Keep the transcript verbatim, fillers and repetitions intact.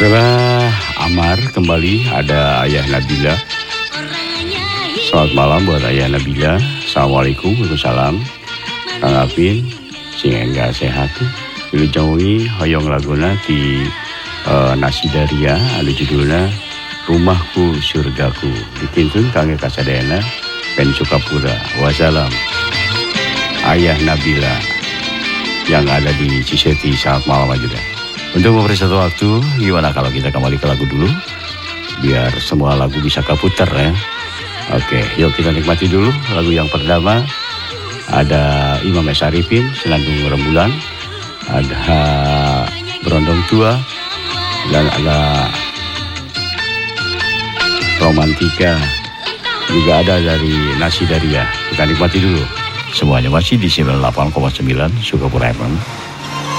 Setelah Amar kembali ada Ayah Nabila. Selamat malam buat Ayah Nabila. Assalamualaikum, waalaikumsalam. Kang Apin, sing enggak sehat. Wilujeng wengi hoyong laguna di uh, Nasidaria anu judulna Rumahku Surgaku. Dituntun kangge kasadayana pen Sukapura. Wassalam. Ayah Nabila yang ada di Ciseti. Selamat malam juga. Untuk mempersatu waktu, gimana kalau kita kembali ke lagu dulu? Biar semua lagu bisa keputar ya. Oke, yuk kita nikmati dulu lagu yang pertama. Ada Imam S. Arifin, Senandung Rembulan. Ada Berondong Tua. Dan ada Romantika. Juga ada dari Nasidaria. Kita nikmati dulu. Semuanya masih di sembilan puluh delapan koma sembilan Sukapura F M.